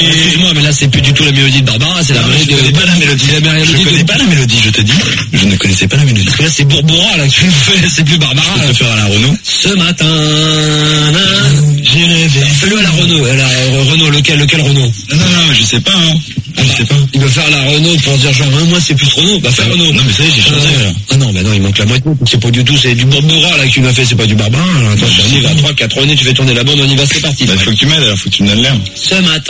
Excuse-moi, mais là, c'est plus du tout la mélodie de Barbara, c'est la mélodie de... Je connais pas la mélodie. Je connais pas la mélodie, je te dis. Je ne connaissais pas la mélodie. Parce que là, c'est Bourboura, là, que tu me fais, c'est plus Barbara. Je peux te faire à la Renaud. Ce matin, j'ai rêvé. Fais-le à la Renaud. Renaud, lequel Renaud? Non, je sais pas, hein. Je sais pas. Il veut faire la Renault pour dire genre, moi c'est plus Renault, bah fais Renault. Non mais ça y est, j'ai changé là. Ah non, bah non, il manque la moitié. C'est pas du tout, c'est du Bourboura là que tu m'as fait, c'est pas du Barbara. Alors, attends, on y va, 3, 4 Renault, tu fais tourner la bande, on y va, c'est parti. Bah, faut que tu m'aides alors, faut que tu me donnes l'air. Ce matin.